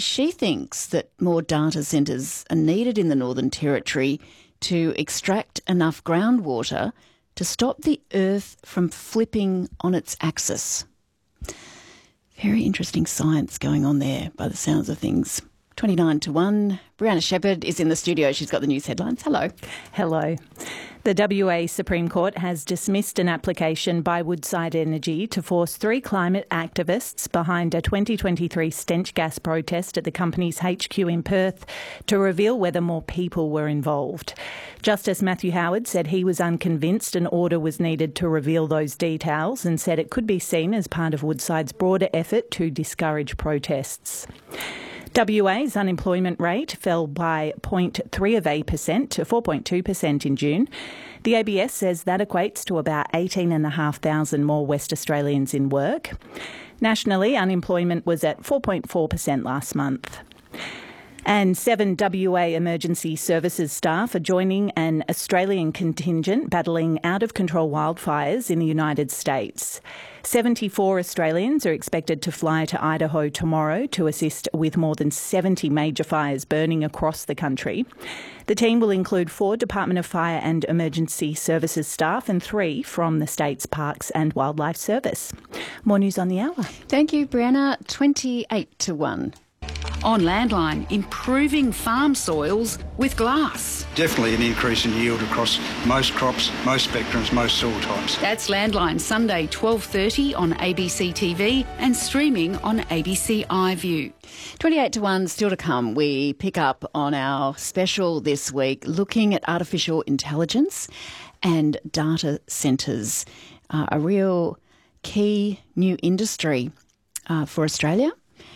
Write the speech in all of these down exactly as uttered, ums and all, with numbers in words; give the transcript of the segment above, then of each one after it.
she thinks that more data centres are needed in the Northern Territory to extract enough groundwater to stop the Earth from flipping on its axis. Very interesting science going on there by the sounds of things. twenty-nine to one. Brianna Shepherd is in the studio. She's got the news headlines. Hello. Hello. The W A Supreme Court has dismissed an application by Woodside Energy to force three climate activists behind a twenty twenty-three stench gas protest at the company's H Q in Perth to reveal whether more people were involved. Justice Matthew Howard said he was unconvinced an order was needed to reveal those details and said it could be seen as part of Woodside's broader effort to discourage protests. W A's unemployment rate fell by zero point three of a percent to four point two percent in June. The A B S says that equates to about eighteen thousand five hundred more West Australians in work. Nationally, unemployment was at four point four percent last month. And seven W A emergency services staff are joining an Australian contingent battling out-of-control wildfires in the United States. seventy-four Australians are expected to fly to Idaho tomorrow to assist with more than seventy major fires burning across the country. The team will include four Department of Fire and Emergency Services staff and three from the state's Parks and Wildlife Service. More news on the hour. Thank you, Brianna. twenty-eight to one. On Landline, improving farm soils with glass. Definitely an increase in yield across most crops, most spectrums, most soil types. That's Landline, Sunday twelve thirty on A B C T V and streaming on A B C iView. twenty-eight to one, still to come. We pick up on our special this week looking at artificial intelligence and data centres, uh, a real key new industry uh, for Australia.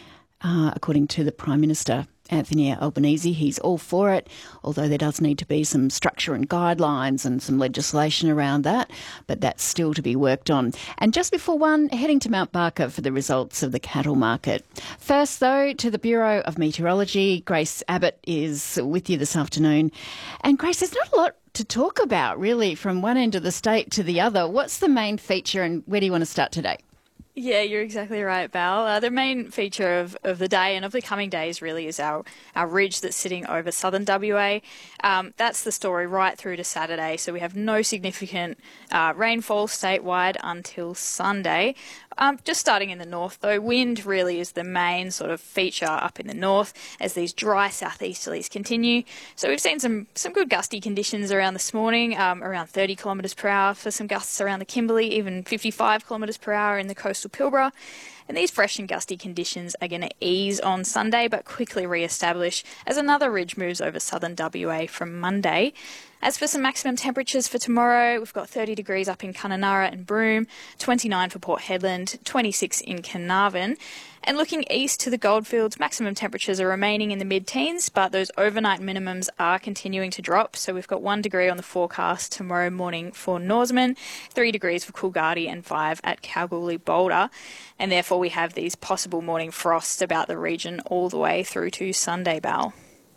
Uh, according to the Prime Minister, Anthony Albanese, he's all for it, although there does need to be some structure and guidelines and some legislation around that, but that's still to be worked on. And just before one, heading to Mount Barker for the results of the cattle market. First, though, to the Bureau of Meteorology. Grace Abbott is with you this afternoon. And Grace, there's not a lot to talk about, really, from one end of the state to the other. What's the main feature and where do you want to start today? Yeah, you're exactly right, Val. Uh, the main feature of, of the day and of the coming days really is our, our ridge that's sitting over southern W A. Um, that's the story right through to Saturday, so we have no significant uh, rainfall statewide until Sunday. Um, just starting in the north, though, wind really is the main sort of feature up in the north as these dry southeasterlies continue. So we've seen some, some good gusty conditions around this morning, um, around thirty kilometres per hour for some gusts around the Kimberley, even fifty-five kilometres per hour in the coastal Pilbara. And these fresh and gusty conditions are going to ease on Sunday but quickly re-establish as another ridge moves over southern W A from Monday. As for some maximum temperatures for tomorrow, we've got thirty degrees up in Kununurra and Broome, twenty-nine for Port Hedland, twenty-six in Carnarvon. And looking east to the Goldfields, maximum temperatures are remaining in the mid-teens, but those overnight minimums are continuing to drop. So we've got one degree on the forecast tomorrow morning for Norseman, three degrees for Coolgardie and five at Kalgoorlie Boulder. And therefore we have these possible morning frosts about the region all the way through to Sunday, Bal.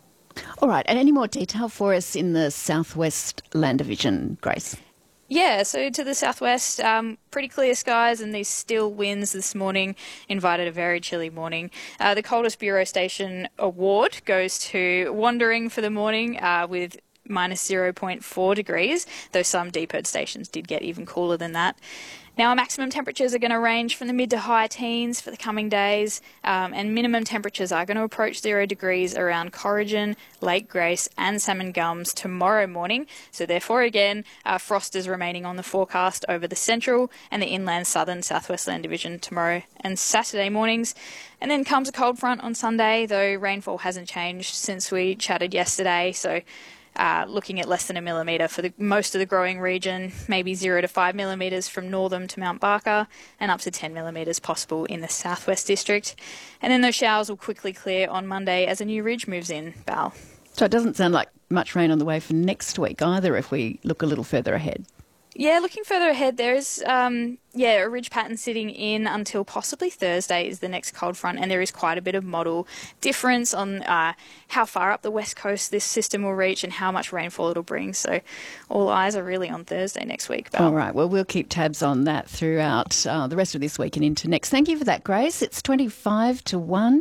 All right, and any more detail for us in the southwest land division, Grace? Yeah, so to the southwest, um, pretty clear skies and these still winds this morning invited a very chilly morning. Uh, the coldest bureau station award goes to Wandering for the morning uh, with minus zero point four degrees, though some deep earth stations did get even cooler than that. Now, our maximum temperatures are going to range from the mid to high teens for the coming days, um, and minimum temperatures are going to approach zero degrees around Corrigin, Lake Grace and Salmon Gums tomorrow morning. So therefore, again, uh, frost is remaining on the forecast over the central and the inland southern southwest land division tomorrow and Saturday mornings. And then comes a cold front on Sunday, though rainfall hasn't changed since we chatted yesterday. So Uh, looking at less than a millimetre for the, most of the growing region, maybe zero to five millimetres from Northam to Mount Barker, and up to ten millimetres possible in the southwest district. And then those showers will quickly clear on Monday as a new ridge moves in, Val. So it doesn't sound like much rain on the way for next week either if we look a little further ahead. Yeah, looking further ahead, there is um, yeah a ridge pattern sitting in until possibly Thursday is the next cold front, and there is quite a bit of model difference on uh, how far up the west coast this system will reach and how much rainfall it'll bring. So all eyes are really on Thursday next week. Belle. All right, well, we'll keep tabs on that throughout uh, the rest of this week and into next. Thank you for that, Grace. It's twenty-five to one.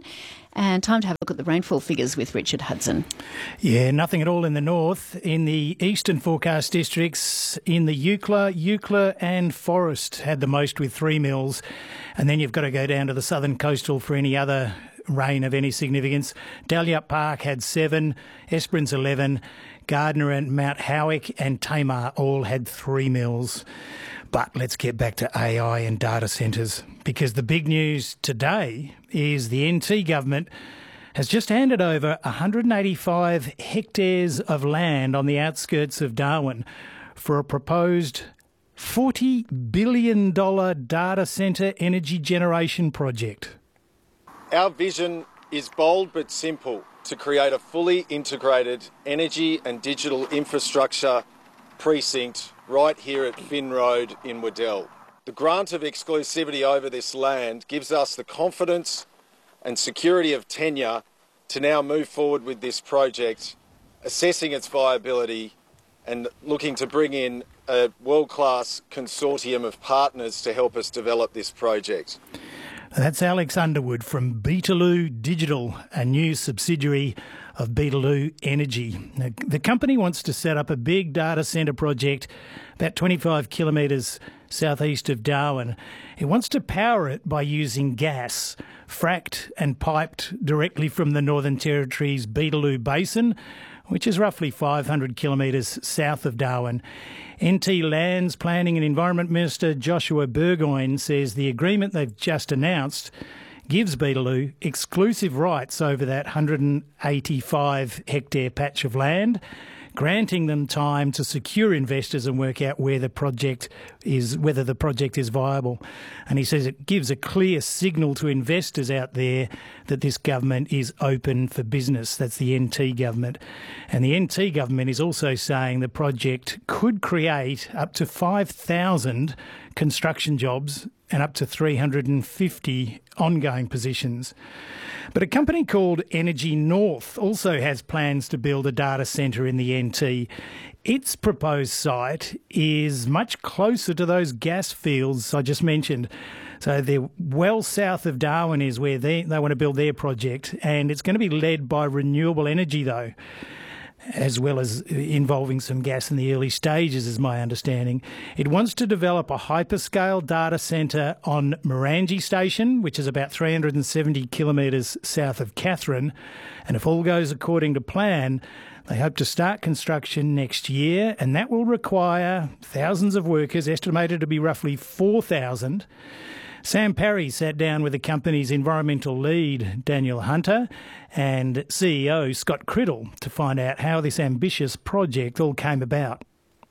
And time to have a look at the rainfall figures with Richard Hudson. Yeah, nothing at all in the north. In the eastern forecast districts, in the Eucla, Eucla and Forest had the most with three mils. And then you've got to go down to the southern coastal for any other rain of any significance. Dalyup Park had seven, Esperance eleven, Gardner and Mount Howick and Tamar all had three mils. But let's get back to A I and data centres, because the big news today is the N T government has just handed over one hundred eighty-five hectares of land on the outskirts of Darwin for a proposed forty billion dollars data centre energy generation project. Our vision is bold but simple: to create a fully integrated energy and digital infrastructure precinct right here at Finn Road in Waddell. The grant of exclusivity over this land gives us the confidence and security of tenure to now move forward with this project, assessing its viability and looking to bring in a world-class consortium of partners to help us develop this project. That's Alex Underwood from Beetaloo Digital, a new subsidiary of Beetaloo Energy. Now, the company wants to set up a big data centre project about twenty-five kilometres southeast of Darwin. It wants to power it by using gas, fracked and piped directly from the Northern Territory's Beetaloo Basin, which is roughly five hundred kilometres south of Darwin. N T Lands Planning and Environment Minister Joshua Burgoyne says the agreement they've just announced gives Beetaloo exclusive rights over that one hundred eighty-five hectare patch of land, granting them time to secure investors and work out where the project is, whether the project is viable. And he says it gives a clear signal to investors out there that this government is open for business. That's the N T government. And the N T government is also saying the project could create up to five thousand construction jobs and up to three hundred fifty ongoing positions. But a company called Energy North also has plans to build a data centre in the N T. Its proposed site is much closer to those gas fields I just mentioned. So they're well south of Darwin is where they, they want to build their project, and it's going to be led by renewable energy though, as well as involving some gas in the early stages, is my understanding. It wants to develop a hyperscale data centre on Morangi Station, which is about three hundred seventy kilometres south of Katherine. And if all goes according to plan, they hope to start construction next year, and that will require thousands of workers, estimated to be roughly four thousand. Sam Parry sat down with the company's environmental lead, Daniel Hunter, and C E O, Scott Criddle, to find out how this ambitious project all came about.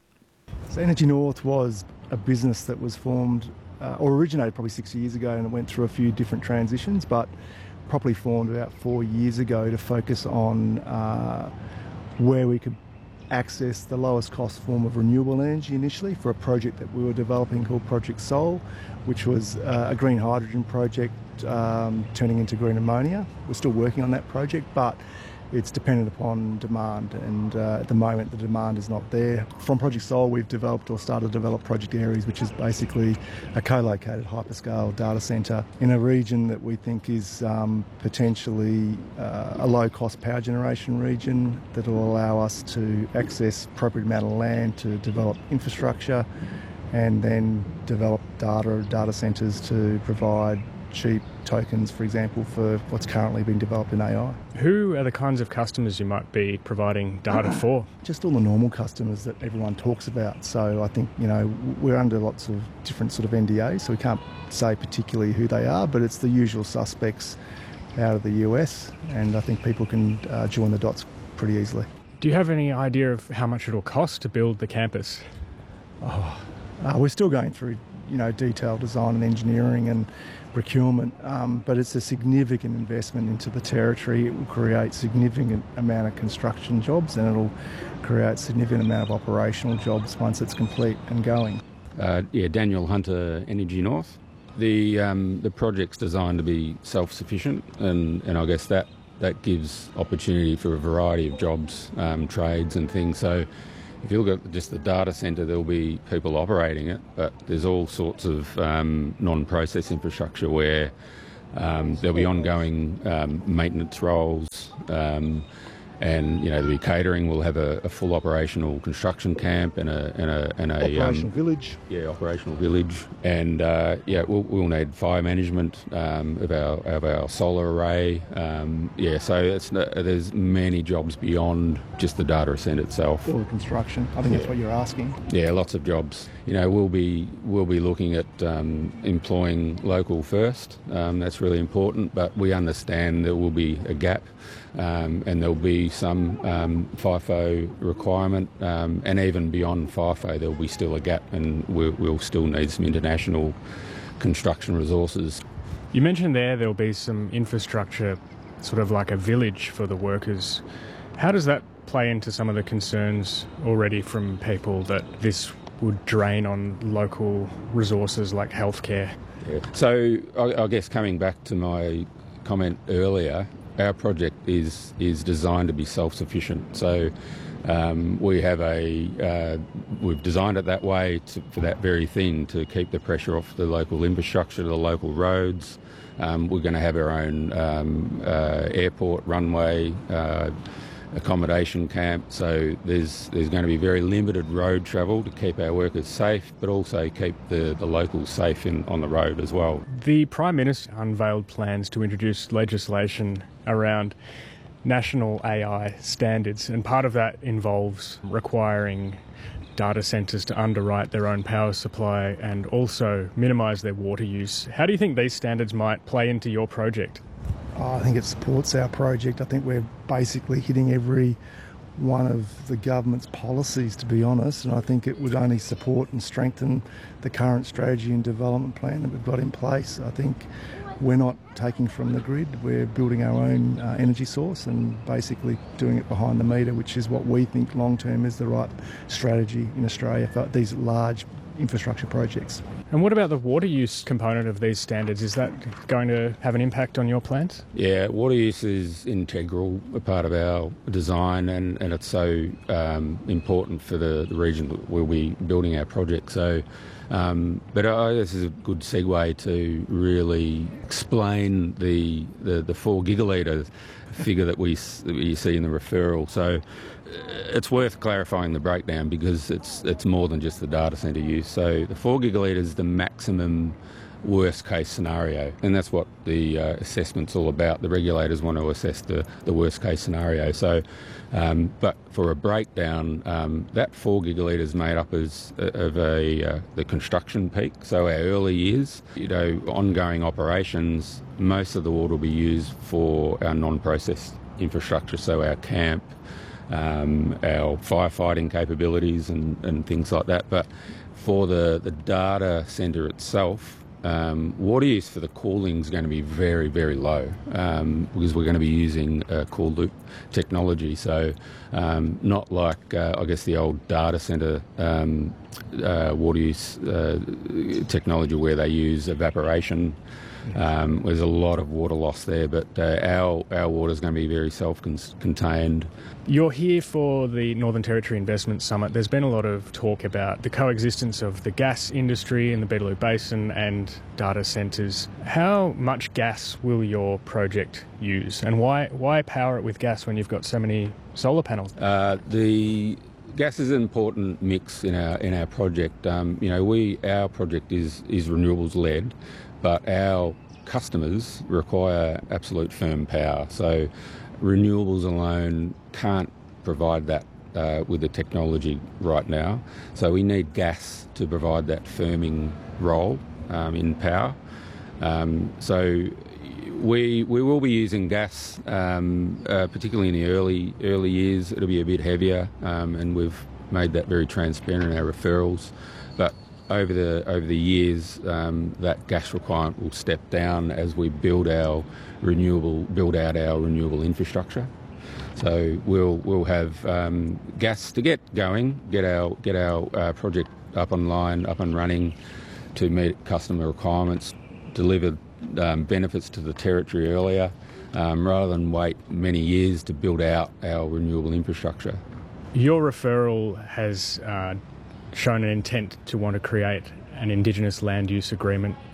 So Energy North was a business that was formed, uh, or originated probably six years ago, and it went through a few different transitions, but properly formed about four years ago to focus on uh, where we could access the lowest cost form of renewable energy initially for a project that we were developing called Project Sol, which was uh, a green hydrogen project um, turning into green ammonia. We're still working on that project, but it's dependent upon demand, and uh, at the moment the demand is not there. From Project Sol we've developed or started to develop Project Aries, which is basically a co-located hyperscale data centre in a region that we think is um, potentially uh, a low-cost power generation region that will allow us to access appropriate amount of land to develop infrastructure and then develop data data centres to provide cheap tokens, for example, for what's currently being developed in A I. Who are the kinds of customers you might be providing data for? Just all the normal customers that everyone talks about. So I think, you know, we're under lots of different sort of N D As, so we can't say particularly who they are, but it's the usual suspects out of the U S, and I think people can uh, join the dots pretty easily. Do you have any idea of how much it'll cost to build the campus? Oh, uh, we're still going through, you know, detailed design and engineering and procurement, um, but it's a significant investment into the territory. It will create significant amount of construction jobs, and it'll create significant amount of operational jobs once it's complete and going. Uh, yeah, Daniel Hunter, Energy North. The um, the project's designed to be self-sufficient, and, and I guess that, that gives opportunity for a variety of jobs, um, trades and things. So if you look at just the data centre, there'll be people operating it, but there's all sorts of um, non-process infrastructure where Um, there'll be ongoing um, maintenance roles, um, and you know there'll be catering. We'll have a, a full operational construction camp and a and a and a operational um, village. Yeah, operational village, and uh, yeah, we'll, we'll need fire management um, of our of our solar array. Um, yeah, so it's there's many jobs beyond just the data centre itself. All the construction. I think yeah. that's what you're asking. Yeah, lots of jobs. You know, we'll be we'll be looking at um, employing local first. Um, that's really important, but we understand there will be a gap. Um, and there'll be some um, FIFO requirement, um, and even beyond FIFO there'll be still a gap, and we'll, we'll still need some international construction resources. You mentioned there there'll be some infrastructure, sort of like a village for the workers. How does that play into some of the concerns already from people that this would drain on local resources like healthcare? Yeah. So I, I guess coming back to my comment earlier, our project is is designed to be self-sufficient. So um, we have a uh, we've designed it that way to, for that very thing, to keep the pressure off the local infrastructure, the local roads. Um, we're going to have our own um, uh, airport, runway, uh, accommodation camp. So there's there's going to be very limited road travel to keep our workers safe, but also keep the, the locals safe in, on the road as well. The Prime Minister unveiled plans to introduce legislation around national A I standards, and part of that involves requiring data centres to underwrite their own power supply and also minimise their water use. How do you think these standards might play into your project? Oh, I think it supports our project. I think we're basically hitting every one of the government's policies, to be honest, and I think it would only support and strengthen the current strategy and development plan that we've got in place. I think we're not taking from the grid, we're building our own uh, energy source and basically doing it behind the meter, which is what we think long term is the right strategy in Australia for these large infrastructure projects. And what about the water use component of these standards? Is that going to have an impact on your plans? Yeah, water use is integral, a part of our design, and, and it's so um, important for the, the region that we'll be building our project. So, um, but uh, this is a good segue to really explain the the, the four gigalitre figure that we that we see in the referral. So it's worth clarifying the breakdown because it's it's more than just the data centre use. So the four gigalitre is the maximum worst case scenario, and that's what the uh, assessment's all about. The regulators want to assess the, the worst case scenario. So, um, but for a breakdown, um, that four gigalitre is made up as of a uh, the construction peak. So our early years, you know, ongoing operations, most of the water will be used for our non-process infrastructure. So our camp, um, our firefighting capabilities, and, and things like that. But for the the data centre itself, Um, water use for the cooling is going to be very, very low um, because we're going to be using uh, cool loop technology. So um, not like, uh, I guess, the old data centre um, uh, water use uh, technology where they use evaporation. Um, there's a lot of water loss there, but uh, our, our water is going to be very self-contained. You're here for the Northern Territory Investment Summit. There's been a lot of talk about the coexistence of the gas industry in the Beetaloo Basin and data centres. How much gas will your project use, and why why power it with gas when you've got so many solar panels? Uh, the gas is an important mix in our in our project. Um, you know, we our project is is renewables led, but our customers require absolute firm power. So renewables alone can't provide that uh, with the technology right now. So we need gas to provide that firming role um, in power. Um, so we we will be using gas, um, uh, particularly in the early early years. It'll be a bit heavier, um, and we've made that very transparent in our referrals. But over the over the years, um, that gas requirement will step down as we build our renewable build out our renewable infrastructure. So we'll we'll have um, gas to get going, get our get our uh, project up online, up and running, to meet customer requirements, deliver um, benefits to the territory earlier, um, rather than wait many years to build out our renewable infrastructure. Your referral has uh, shown an intent to want to create an Indigenous land use agreement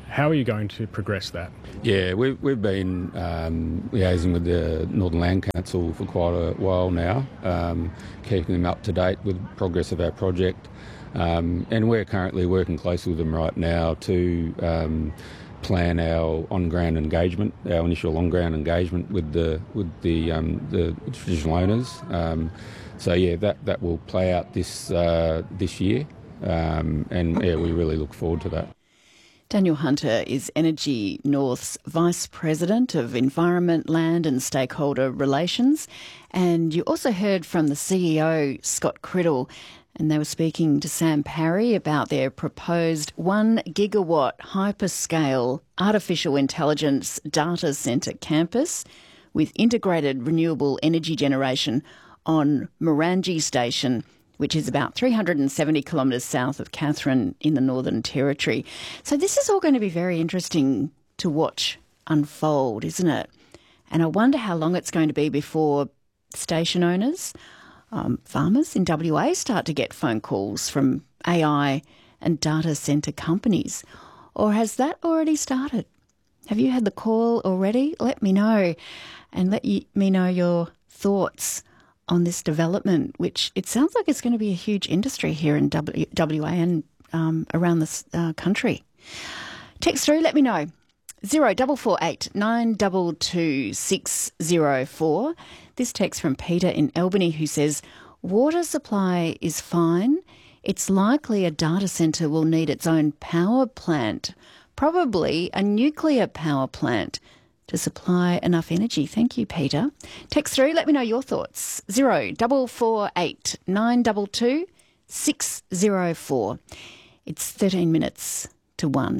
How are you going to progress that? Yeah, we've, we've been um, liaising with the Northern Land Council for quite a while now, um, keeping them up to date with the progress of our project. Um, and we're currently working closely with them right now to um, plan our on-ground engagement, our initial on-ground engagement with the with the um, the traditional owners. Um, so yeah, that, that will play out this uh, this year, um, and yeah, we really look forward to that. Daniel Hunter is Energy North's Vice President of Environment, Land and Stakeholder Relations. And you also heard from the C E O, Scott Criddle, and they were speaking to Sam Parry about their proposed one gigawatt hyperscale artificial intelligence data centre campus with integrated renewable energy generation on Morangi Station, which is about three hundred seventy kilometres south of Katherine in the Northern Territory. So this is all going to be very interesting to watch unfold, isn't it? And I wonder how long it's going to be before station owners, um, farmers in W A start to get phone calls from A I and data centre companies. Or has that already started? Have you had the call already? Let me know, and let you, me know your thoughts on this development, which it sounds like it's going to be a huge industry here in w, WA and um, around this uh, country. Text through, let me know. zero double four eight nine double two six zero four. This text from Peter in Albany, who says, water supply is fine. It's likely a data centre will need its own power plant, probably a nuclear power plant, to supply enough energy. Thank you, Peter. Text through, let me know your thoughts. Zero double four eight nine double two six zero four. It's thirteen minutes to one.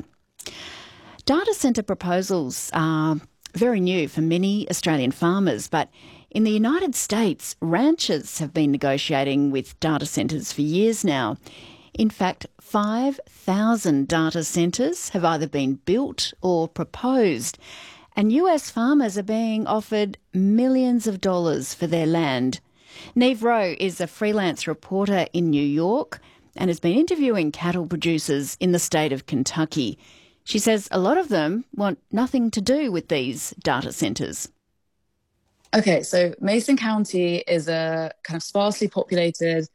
Data centre proposals are very new for many Australian farmers, but in the United States, ranchers have been negotiating with data centres for years now. In fact, five thousand data centres have either been built or proposed, and U S farmers are being offered millions of dollars for their land. Neve Rowe is a freelance reporter in New York and has been interviewing cattle producers in the state of Kentucky. She says a lot of them want nothing to do with these data centres. Okay, so Mason County is a kind of sparsely populated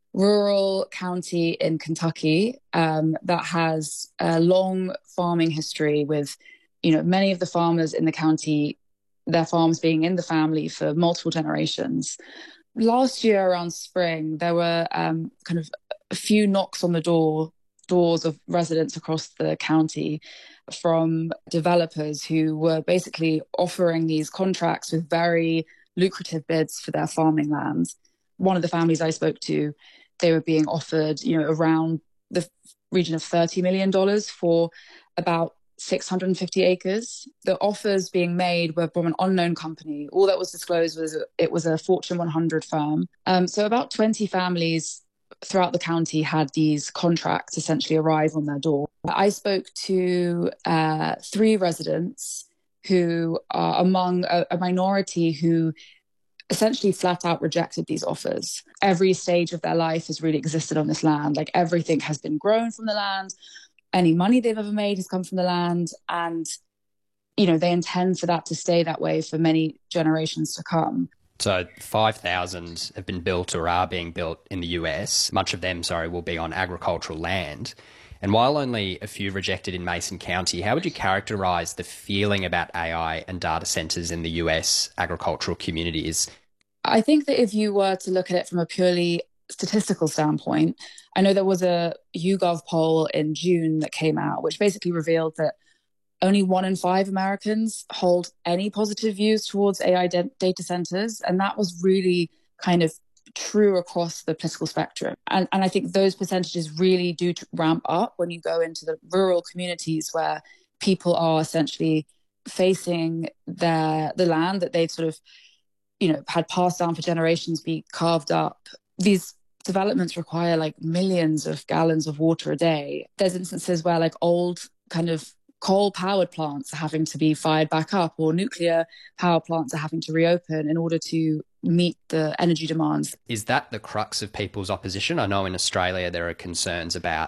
rural county in Kentucky um, that has a long farming history with, you know, many of the farmers in the county, their farms being in the family for multiple generations. Last year around spring, there were um, kind of a few knocks on the door doors of residents across the county from developers who were basically offering these contracts with very lucrative bids for their farming lands. One of the families I spoke to, they were being offered, you know, around the region of thirty million dollars for about six hundred fifty acres. The offers being made were from an unknown company. All that was disclosed was it was a Fortune one hundred firm. Um, so about twenty families throughout the county had these contracts essentially arrive on their door. I spoke to uh, three residents who are among a, a minority who essentially flat out rejected these offers. Every stage of their life has really existed on this land. Like everything has been grown from the land. Any money they've ever made has come from the land. And, you know, they intend for that to stay that way for many generations to come. So five thousand have been built or are being built in the U S. Much of them, sorry, will be on agricultural land. And while only a few rejected in Mason County, how would you characterise the feeling about A I and data centres in the U S agricultural communities? I think that if you were to look at it from a purely statistical standpoint, I know there was a YouGov poll in June that came out, which basically revealed that only one in five Americans hold any positive views towards A I de- data centers. And that was really kind of true across the political spectrum. And, and I think those percentages really do ramp up when you go into the rural communities where people are essentially facing their the land that they've sort of, you know, had passed down for generations be carved up. These developments require like millions of gallons of water a day. There's instances where like old kind of coal-powered plants are having to be fired back up, or nuclear power plants are having to reopen in order to meet the energy demands. Is that the crux of people's opposition? I know in Australia there are concerns about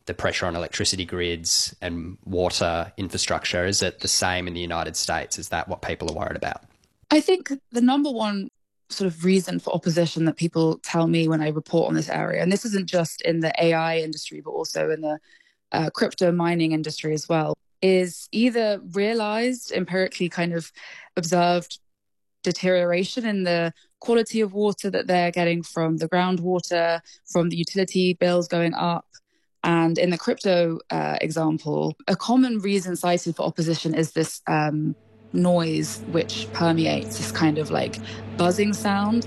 the pressure on electricity grids and water infrastructure? Is it the same in the United States? Is that what people are worried about? I think the number one sort of reason for opposition that people tell me when I report on this area, and this isn't just in the A I industry, but also in the uh, crypto mining industry as well, is either realized, empirically kind of observed deterioration in the quality of water that they're getting from the groundwater, from the utility bills going up. And in the crypto uh, example, a common reason cited for opposition is this um, noise which permeates, this kind of like buzzing sound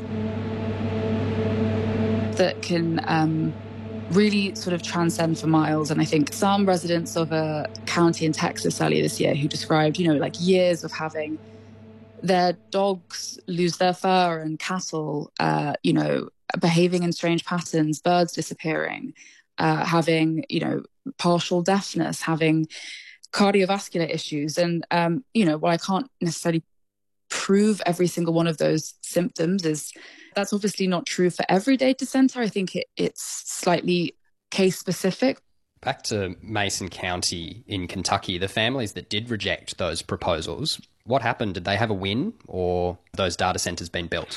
that can um, really sort of transcend for miles. And I think some residents of a county in Texas earlier this year who described, you know, like years of having their dogs lose their fur and cattle, uh, you know, behaving in strange patterns, birds disappearing, uh, having, you know, partial deafness, having cardiovascular issues. And, um, you know, while I can't necessarily prove every single one of those symptoms, is that's obviously not true for every data center. I think it, it's slightly case specific. Back to Mason County in Kentucky, the families that did reject those proposals, what happened? Did they have a win, or those data centers been built?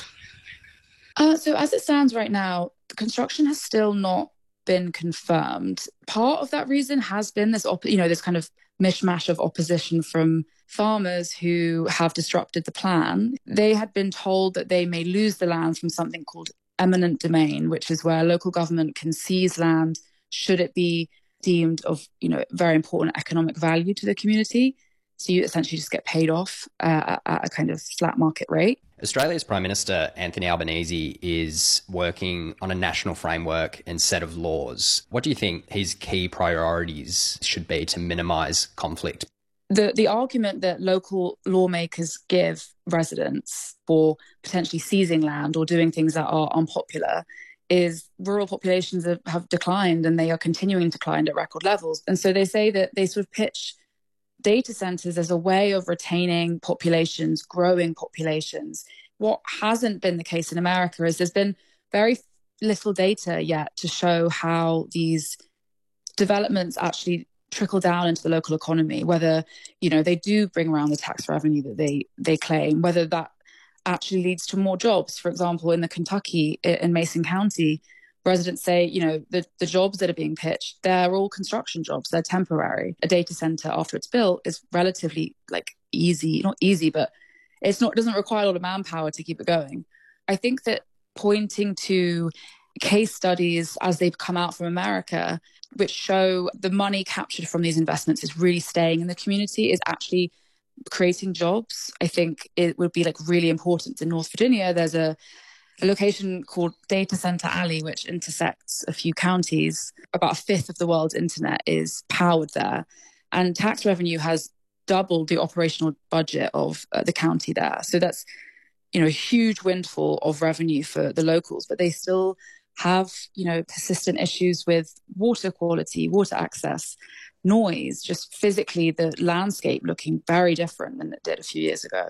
Uh, so as it stands right now, the construction has still not been confirmed. Part of that reason has been this, op- you know, this kind of mishmash of opposition from farmers who have disrupted the plan. They had been told that they may lose the land from something called eminent domain, which is where local government can seize land should it be deemed of, you know, very important economic value to the community. So you essentially just get paid off uh, at a kind of flat market rate. Australia's Prime Minister Anthony Albanese is working on a national framework and set of laws. What do you think his key priorities should be to minimise conflict? The the argument that local lawmakers give residents for potentially seizing land or doing things that are unpopular is rural populations have, have declined, and they are continuing to decline at record levels. And so they say that they sort of pitch data centers as a way of retaining populations, growing populations. What hasn't been the case in America is there's been very little data yet to show how these developments actually trickle down into the local economy, whether, you know, they do bring around the tax revenue that they they claim, whether that actually leads to more jobs. For example, in the Kentucky, in Mason County, residents say, you know, the, the jobs that are being pitched, they're all construction jobs. They're temporary. A data center after it's built is relatively like easy, not easy, but it's not, it doesn't require a lot of manpower to keep it going. I think that pointing to case studies as they've come out from America, which show the money captured from these investments is really staying in the community, is actually creating jobs. I think it would be like really important. In North Virginia, there's a a location called Data Center Alley, which intersects a few counties. About a fifth of the world's internet is powered there. And tax revenue has doubled the operational budget of uh, the county there. So that's, you know, a huge windfall of revenue for the locals, but they still have, you know, persistent issues with water quality, water access, noise, just physically the landscape looking very different than it did a few years ago.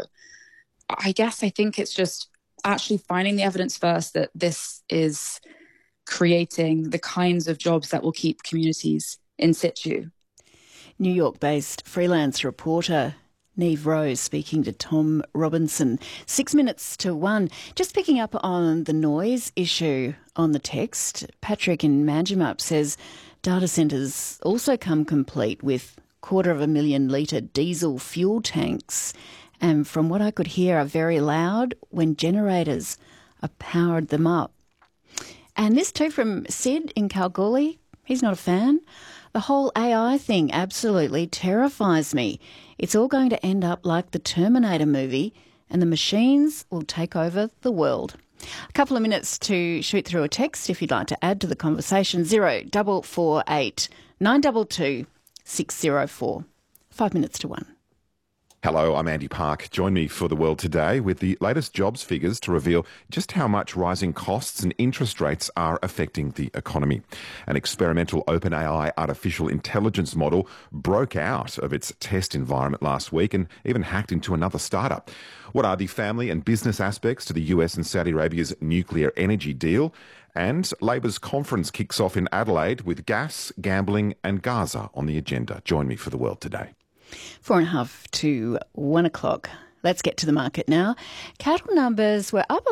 I guess I think it's just actually finding the evidence first that this is creating the kinds of jobs that will keep communities in situ. New York-based freelance reporter Neve Rose speaking to Tom Robinson. Six minutes to one. Just picking up on the noise issue on the text, Patrick in Manjimup says data centres also come complete with quarter of a million litre diesel fuel tanks, and from what I could hear are very loud when generators are powered them up. And this too from Sid in Kalgoorlie. He's not a fan. The whole A I thing absolutely terrifies me. It's all going to end up like the Terminator movie, and the machines will take over the world. A couple of minutes to shoot through a text if you'd like to add to the conversation. Zero double four eight nine double two six zero four. Five minutes to one. Hello, I'm Andy Park. Join me for The World Today with the latest jobs figures to reveal just how much rising costs and interest rates are affecting the economy. An experimental OpenAI artificial intelligence model broke out of its test environment last week and even hacked into another startup. What are the family and business aspects to the U S and Saudi Arabia's nuclear energy deal? And Labor's conference kicks off in Adelaide with gas, gambling and Gaza on the agenda. Join me for The World Today. Four and a half to one o'clock. Let's get to the market now. Cattle numbers were up a